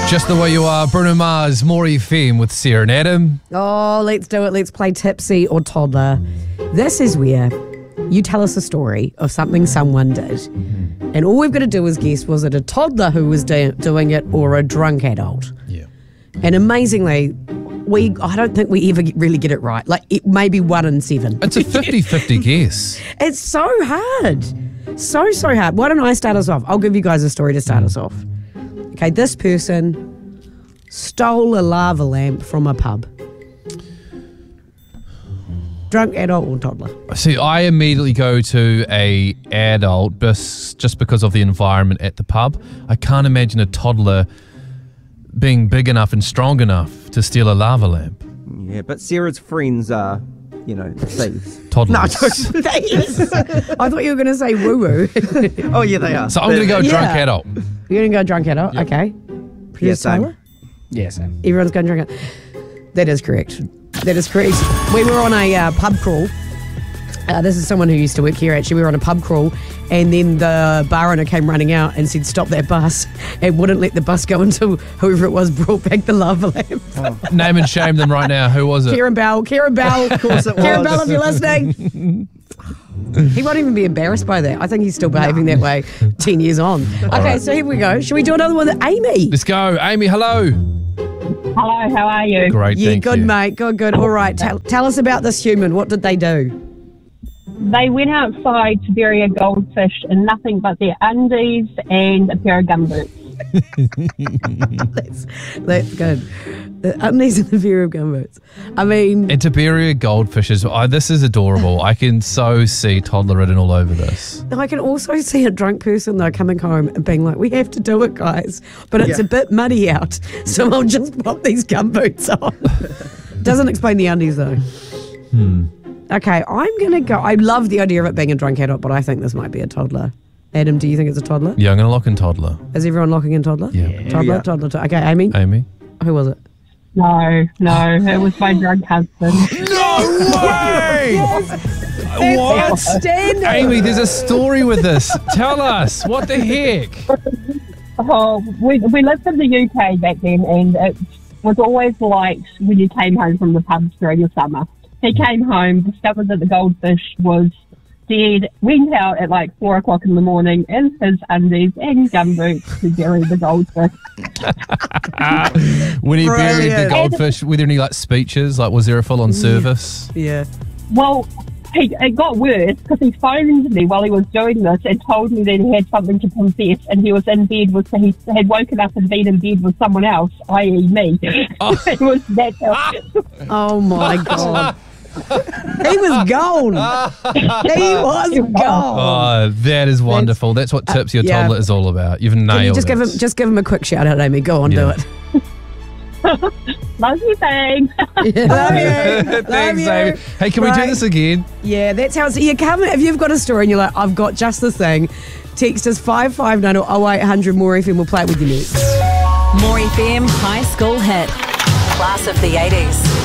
Just the Way You Are, Bruno Mars, More FM with Sarah and Adam. Oh, let's do it. Let's play Tipsy or Toddler. This is where you tell us a story of something someone did. And all we've got to do is guess, was it a toddler who was doing it or a drunk adult? Yeah. And amazingly, I don't think we ever really get it right. Like, it may be 1 in 7. It's a 50-50 guess. It's so hard. So hard. Why don't I start us off? I'll give you guys a story to start us off. Okay, this person stole a lava lamp from a pub. Drunk adult or toddler? See, I immediately go to a adult just because of the environment at the pub. I can't imagine a toddler being big enough and strong enough to steal a lava lamp. Yeah, but Sarah's friends are, thieves. Toddlers. No, thieves. I thought you were going to say woo-woo. Oh, yeah, they are. So I'm going to go drunk adult. You're going to go drunk adult? Yep. Okay. Yeah, same. Yeah, same. Everyone's going drunk adult. That is correct. We were on a pub crawl. This is someone who used to work here, actually. We were on a pub crawl, and then the bar owner came running out and said, stop that bus, and wouldn't let the bus go until whoever it was brought back the lava lamp. Oh. Name and shame them right now. Who was it? Kieran Bell. Of course it was. Kieran Bell, if you're listening. He won't even be embarrassed by that. I think he's still behaving that way 10 years on. Okay, so here we go. Shall we do another one with Amy? Let's go. Amy, hello. Hello, how are you? Great, Yeah, thank good, you. mate. Good. All right, tell us about this human. What did they do? They went outside to bury a goldfish in nothing but their undies and a pair of gumboots. That's good. The undies and the pair of gumboots. I mean... And to bury a goldfish this is adorable. I can so see toddler written all over this. I can also see a drunk person, though, coming home and being like, we have to do it, guys. But it's a bit muddy out, so I'll just pop these gumboots on. Doesn't explain the undies, though. Okay, I'm going to go. I love the idea of it being a drunk adult, but I think this might be a toddler. Adam, do you think it's a toddler? Yeah, I'm going to lock in toddler. Is everyone locking in toddler? Yeah. Toddler. Okay, Amy? Amy? Who was it? No, it was my drunk husband. No way! What? Outstanding. Amy, there's a story with this. Tell us. What the heck? Oh, we lived in the UK back then, and it was always like when you came home from the pubs during the summer. He came home, discovered that the goldfish was dead, went out at like 4 o'clock in the morning in his undies and gumboots to bury the goldfish. When he buried the Brilliant. goldfish, were there any speeches? Was there a full-on service? Yeah. Well, it got worse because he phoned me while he was doing this and told me that he had something to confess, and he was in bed he had woken up and been in bed with someone else, i.e. me. Oh. It was that. Oh, my God. He was gone. He was gone. Oh, that is wonderful. That's what Tipsy or yeah. Toddler is all about. You've nailed Can you it. just give him a quick shout out, Amy. Go on, Yeah. do it. Love you, thanks. Love you. Thanks, you. Amy. Hey, can we do this again? Yeah, that's how it's. You come if you've got a story and you're like, I've got just this thing. Text us 559 or 0800 More FM. We'll play it with you next. More FM High School Hit. Class of the 80s.